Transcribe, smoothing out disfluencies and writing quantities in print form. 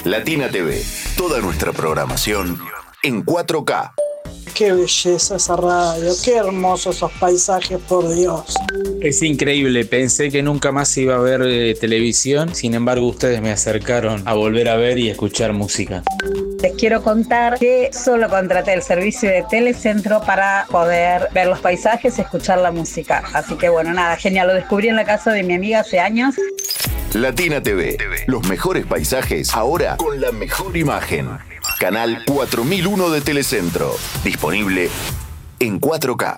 Latina TV, toda nuestra programación en 4K. Qué belleza esa radio, qué hermosos esos paisajes, por Dios. Es increíble, pensé que nunca más iba a ver televisión, sin embargo ustedes me acercaron a volver a ver y escuchar música. Les quiero contar que solo contraté el servicio de Telecentro para poder ver los paisajes y escuchar la música. Así que bueno, nada, genial, lo descubrí en la casa de mi amiga hace años. Latina TV, los mejores paisajes ahora con la mejor imagen. Canal 4001 de Telecentro, disponible en 4K.